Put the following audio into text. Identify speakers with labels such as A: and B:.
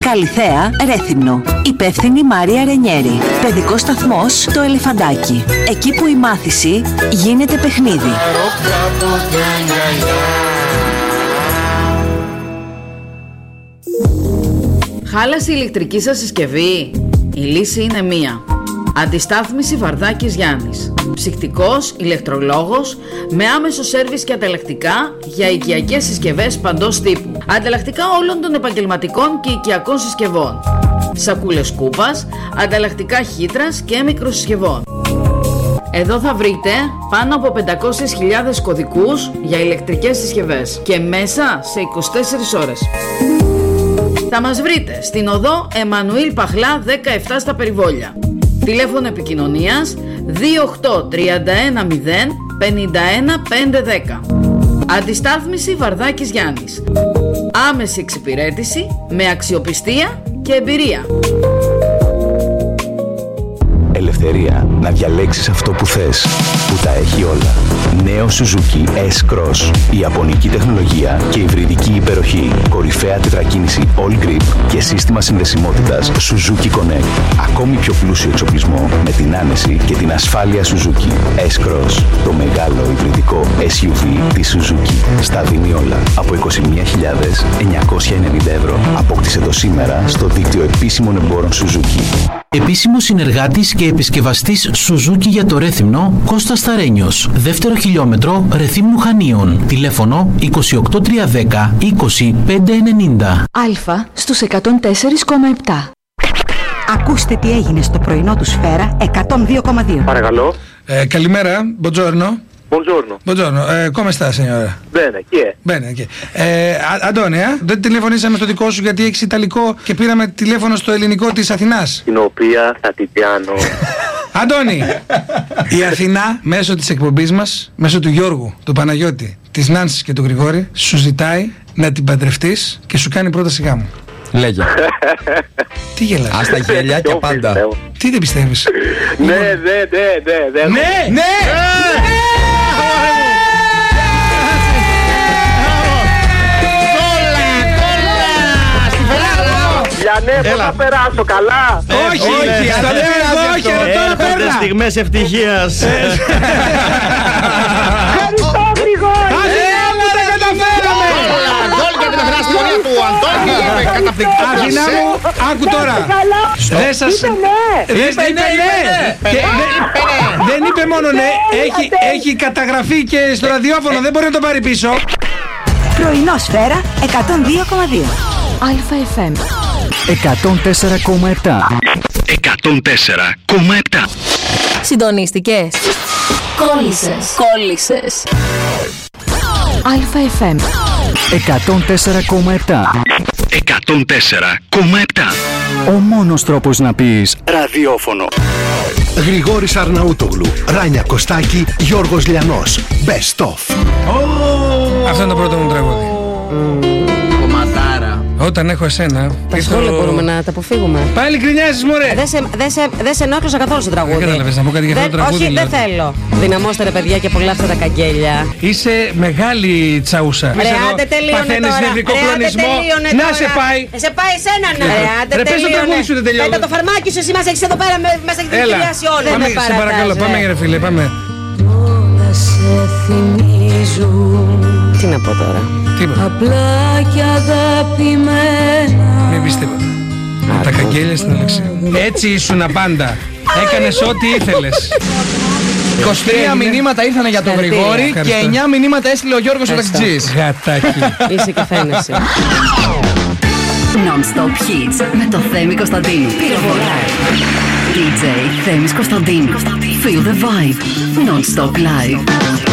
A: Καλιθέα, Ρέθυμνο. Υπεύθυνη Μάρια Ρενιέρη. Παιδικός σταθμός Το Ελεφαντάκι. Εκεί που η μάθηση γίνεται παιχνίδι.
B: Χάλασε η ηλεκτρική σας συσκευή? Η λύση είναι μία. Αντιστάθμιση Βαρδάκης Γιάννης. Ψυκτικός, ηλεκτρολόγος, με άμεσο σέρβις και ανταλλακτικά για οικιακές συσκευές παντός τύπου. Ανταλλακτικά όλων των επαγγελματικών και οικιακών συσκευών. Σακούλες κούπας, ανταλλακτικά χύτρας και μικροσυσκευών. Εδώ θα βρείτε πάνω από 500.000 κωδικούς για ηλεκτρικές συσκευές και μέσα σε 24 ώρες. Θα μας βρείτε στην οδό Εμμανουήλ Παχλά 17 στα Περιβόλια. Τηλέφωνο επικοινωνίας 28 31 0 51 510. Αντιστάθμιση Βαρδάκης Γιάννης. Άμεση εξυπηρέτηση με αξιοπιστία και εμπειρία.
C: Ελευθερία να διαλέξεις αυτό που θες, που τα έχει όλα. Νέο Suzuki S-Cross. Η ιαπωνική τεχνολογία και υβριδική υπεροχή. Κορυφαία τετρακίνηση All Grip και σύστημα συνδεσιμότητας Suzuki Connect. Ακόμη πιο πλούσιο εξοπλισμό με την άνεση και την ασφάλεια Suzuki. S-Cross. Το μεγάλο υβριδικό SUV της Suzuki. Στα δίνει όλα από 21.990 ευρώ. Απόκτησε το σήμερα στο δίκτυο επίσημων εμπόρων Suzuki.
D: Επίσημος συνεργάτης και επισκευαστής Suzuki για το Ρέθυμνο, Κώστας Σταρένιος. Δεύτερο χιλιόμετρο Ρεθύμνου Χανίων. Τηλέφωνο 28310 20 590.
A: Αλφα στους 104,7. Ακούστε τι έγινε στο πρωινό του Σφαίρα 102,2.
E: Παρακαλώ.
F: Καλημέρα, buongiorno.
E: Buongiorno.
F: Come sta, signora?
E: Bene, chi è?
F: Bene, chi è? Αντώνια, δεν τηλεφωνήσαμε στο δικό σου γιατί έχεις ιταλικό και πήραμε τηλέφωνο στο ελληνικό της Αθηνάς.
E: Την οποία θα την πιάνω.
F: Αντώνη, η Αθηνά μέσω της εκπομπής μας, μέσω του Γιώργου, του Παναγιώτη, της Νάνσης και του Γρηγόρη, σου ζητάει να την παντρευτείς και σου κάνει πρόταση γάμου.
G: Λέγε.
F: Τι γελάς?
G: Ας τα γέλια και πάντα.
F: Τι δεν πιστεύεις?
E: Ναι. Γιάννε, πώς θα περάσω, καλά?
F: Όχι, τώρα πέρα.
G: Στιγμές ευτυχίας.
E: Ευχαριστώ, Γρηγόρη.
F: Τα καταφέραμε.
G: Γκολ για την Αθηνά στη γωνία του Αντώνη. Καταπληκτικό.
F: Αθηνά μου, άκου τώρα. Δεν σας... Δεν είπε μόνο ναι, έχει καταγραφεί και στο ραδιόφωνο, δεν μπορεί να το πάρει πίσω.
A: Πρωινό Σφαίρα 102,2. Αλφα FM
C: 104,7. 104,7.
A: Συντονίστηκες? Κόλλησες. Αλφα FM
C: 104,7. 104,7. Ο μόνος τρόπος να πεις ραδιόφωνο.
H: Γρηγόρης Αρναούτογλου, Ράνια Κωστάκη, Γιώργος Λιανός. Best of.
F: Αυτό είναι το πρώτο μου τραγούδι.
B: Κομματάρα.
F: Όταν έχω εσένα.
I: Τα σχόλια μπορούμε να τα αποφύγουμε.
F: Πάλι γκρινιάζεις, μωρέ.
I: Δεν σε ενόχλησα καθόλου στο τραγούδι.
F: Κατάλαβες να πω κάτι για αυτό το τραγούδι?
I: Όχι, δεν θέλω. Δυναμώστε ρε παιδιά και απολαύστε τα καγγέλια.
F: Είσαι μεγάλη τσαούσα.
I: Ρε άντε τελείωνε
F: παθαίνεις
I: τώρα.
F: νευρικό κλονισμό. Να σε πάει.
I: Σε πάει εσένα να. Ρε άντε τελείωνε. Πέτα το φαρμάκι σου, εσύ μας έχεις εδώ πέρα μέσα και την κυρίαση όλα.
F: Σε παρακαλώ, πάμε ρε φίλε, πάμε.
J: Όλα σε θυμίζουν.
I: Τι να πω τώρα?
F: Τίποτα.
J: Απλά και αγαπημένα.
F: Μην πεις τίποτα. Τα καγγέλια στην Αλεξία. Έτσι ήσουνα πάντα. Έκανες ό,τι ήθελες.
G: 23 μηνύματα ήρθαν για τον Γρηγόρη και 9 μηνύματα έστειλε ο Γιώργος ο ταξιτζής.
F: Γατάκι.
I: Είσαι και φαίνεσαι.
A: Non-stop hits με το Θέμη Κωνσταντίνου. Πυροβολάει. DJ Θέμης Κωνσταντίνου. Feel the vibe. Non-stop live.